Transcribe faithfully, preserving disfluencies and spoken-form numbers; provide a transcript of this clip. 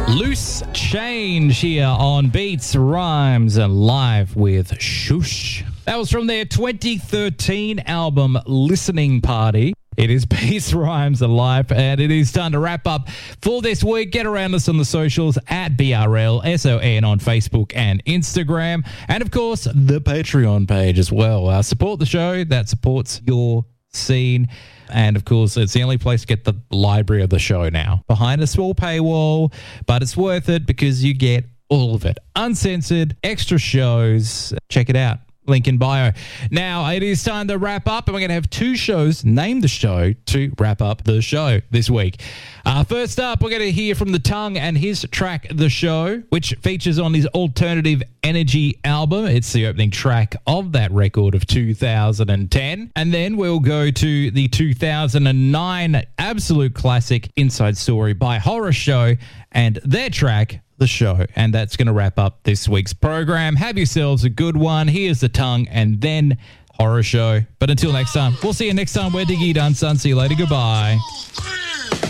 Loose Change here on Beats, Rhymes, and Live with Shush. That was from their twenty thirteen album, Listening Party. It is Beats, Rhymes, and Live, and it is time to wrap up for this week. Get around us on the socials at B R L S O N on Facebook and Instagram, and of course, the Patreon page as well. Uh, support the show that supports your scene. And of course, it's the only place to get the library of the show now. Behind a small paywall, but it's worth it because you get all of it. Uncensored, extra shows. Check it out. Link in bio. Now, it is time to wrap up, and we're going to have two shows, name the show, to wrap up the show this week. Uh, first up, we're going to hear from The Tongue and his track, The Show, which features on his Alternative Energy album. It's the opening track of that record of two thousand ten. And then we'll go to the two thousand nine absolute classic Inside Story by Horror Show and their track, The Show. And that's going to wrap up this week's program. Have yourselves a good one. Here's The Tongue and then Horror Show. But until next time, we'll see you next time. We're Diggy Done Son. See you later. Goodbye.